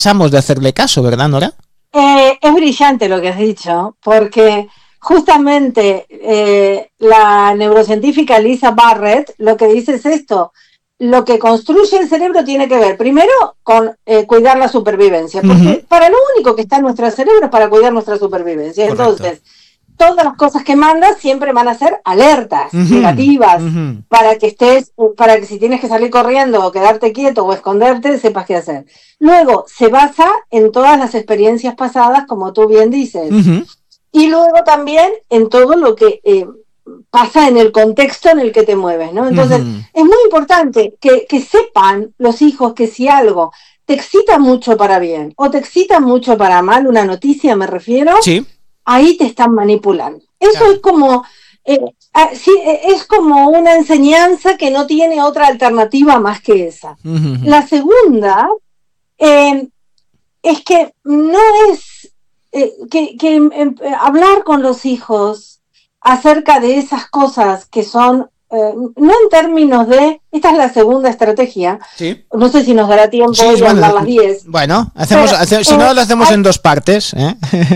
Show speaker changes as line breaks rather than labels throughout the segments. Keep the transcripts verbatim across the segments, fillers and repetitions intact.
pasamos de hacerle caso, ¿verdad, Nora?
Eh, es brillante lo que has dicho, porque justamente eh, la neurocientífica Lisa Barrett lo que dice es esto: lo que construye el cerebro tiene que ver primero con eh, cuidar la supervivencia, porque uh-huh. para lo único que está en nuestro cerebro es para cuidar nuestra supervivencia. Correcto. Entonces, todas las cosas que mandas siempre van a ser alertas, uh-huh. negativas, uh-huh. para que estés, para que si tienes que salir corriendo o quedarte quieto o esconderte, sepas qué hacer. Luego, se basa en todas las experiencias pasadas, como tú bien dices. Uh-huh. Y luego también en todo lo que eh, pasa en el contexto en el que te mueves, ¿no? Entonces, uh-huh. es muy importante que, que sepan los hijos que si algo te excita mucho para bien o te excita mucho para mal, una noticia me refiero,
sí.
ahí te están manipulando. Eso claro. es como eh, sí, es como una enseñanza que no tiene otra alternativa más que esa. Uh-huh. La segunda eh, es que no es eh, que, que eh, hablar con los hijos acerca de esas cosas que son eh, no en términos de, esta es la segunda estrategia,
sí.
no sé si nos dará tiempo sí, de bueno, hablar las diez.
Bueno, hacemos, pero, hace, si eh, no lo hacemos hay... en dos partes. ¿eh?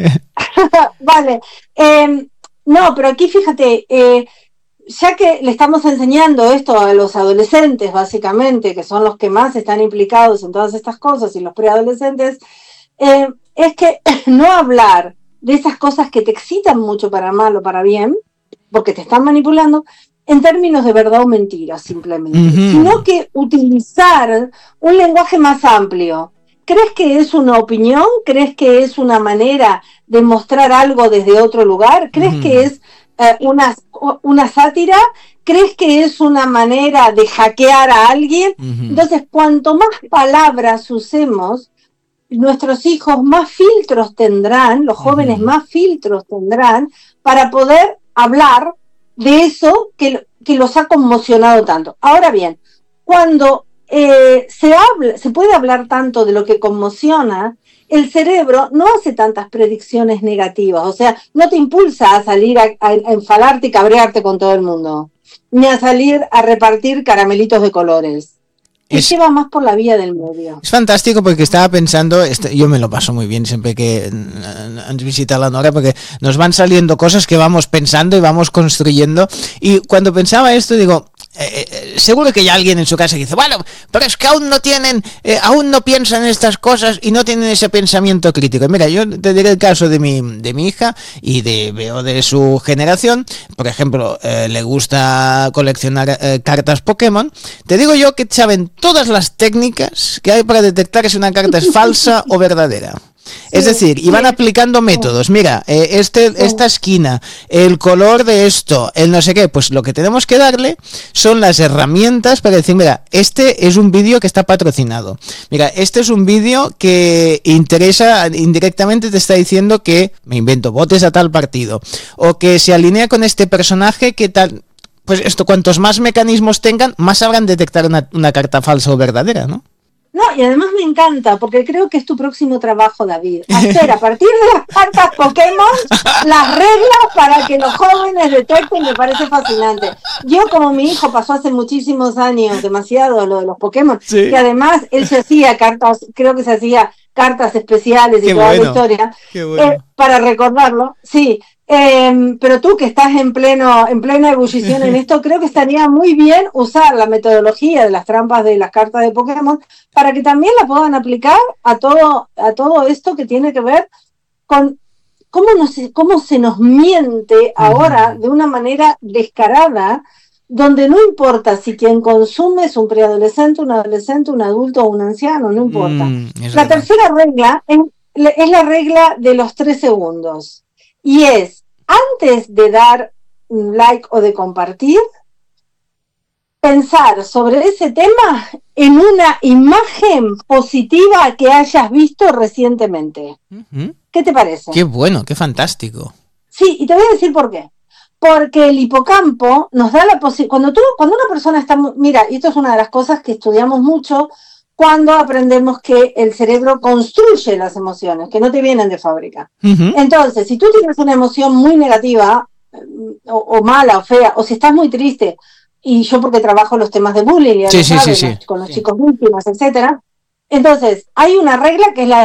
Vale, eh, no, pero aquí fíjate, eh, ya que le estamos enseñando esto a los adolescentes, básicamente, que son los que más están implicados en todas estas cosas, y los preadolescentes, eh, es que no hablar de esas cosas que te excitan mucho para mal o para bien, porque te están manipulando, en términos de verdad o mentira, simplemente, uh-huh. sino que utilizar un lenguaje más amplio. ¿Crees que es una opinión? ¿Crees que es una manera de mostrar algo desde otro lugar? ¿Crees uh-huh. que es eh, una, una sátira? ¿Crees que es una manera de hackear a alguien? Uh-huh. Entonces, cuanto más palabras usemos, nuestros hijos más filtros tendrán, los jóvenes uh-huh. más filtros tendrán para poder hablar de eso que, que los ha conmocionado tanto. Ahora bien, cuando eh, se habla, se puede hablar tanto de lo que conmociona, el cerebro no hace tantas predicciones negativas, o sea, no te impulsa a salir a, a, a enfadarte y cabrearte con todo el mundo, ni a salir a repartir caramelitos de colores. Y es, lleva más por la vía del medio.
Es fantástico porque estaba pensando, este, yo me lo paso muy bien siempre que ens visita la Nora, porque nos van saliendo cosas que vamos pensando y vamos construyendo, y cuando pensaba esto digo, eh, eh, seguro que hay alguien en su casa que dice, bueno, pero es que aún no tienen, eh, aún no piensan estas cosas y no tienen ese pensamiento crítico. Mira, yo te diré el caso de mi, de mi hija y de, veo de su generación, por ejemplo, eh, le gusta coleccionar eh, cartas Pokémon, te digo yo que saben todas las técnicas que hay para detectar si una carta es falsa o verdadera. Sí, es decir, y van aplicando métodos. Mira, eh, este, esta esquina, el color de esto, el no sé qué. Pues lo que tenemos que darle son las herramientas para decir, mira, este es un vídeo que está patrocinado. Mira, este es un vídeo que interesa, indirectamente te está diciendo que, me invento, votes a tal partido. O que se alinea con este personaje que tal... Pues esto, cuantos más mecanismos tengan, más sabrán detectar una, una carta falsa o verdadera, ¿no?
No, y además me encanta, porque creo que es tu próximo trabajo, David. Hacer a partir de las cartas Pokémon las reglas para que los jóvenes detecten, me parece fascinante. Yo, como mi hijo pasó hace muchísimos años, demasiado, lo de los Pokémon, sí. y además él se hacía cartas, creo que se hacía cartas especiales y Qué toda bueno. la historia, Qué bueno. eh, para recordarlo, sí. Eh, pero tú que estás en pleno en plena ebullición en esto, creo que estaría muy bien usar la metodología de las trampas de las cartas de Pokémon para que también la puedan aplicar a todo a todo esto que tiene que ver con cómo, nos, cómo se nos miente ahora de una manera descarada, donde no importa si quien consume es un preadolescente, un adolescente, un adulto o un anciano, no importa. Mm, la verdad. Tercera regla es, es la regla de los tres segundos. Y es, antes de dar un like o de compartir, pensar sobre ese tema en una imagen positiva que hayas visto recientemente. Uh-huh. ¿Qué te parece?
Qué bueno, qué fantástico.
Sí, y te voy a decir por qué. Porque el hipocampo nos da la posibilidad, cuando tú, cuando una persona está, mira, y esto es una de las cosas que estudiamos mucho, cuando aprendemos que el cerebro construye las emociones, que no te vienen de fábrica. Uh-huh. Entonces, si tú tienes una emoción muy negativa, o, o mala, o fea, o si estás muy triste, y yo porque trabajo los temas de bullying, ya
sí,
lo
sí,
sabes,
sí, sí.
con los
sí.
chicos víctimas, etcétera, Entonces, hay una regla que es la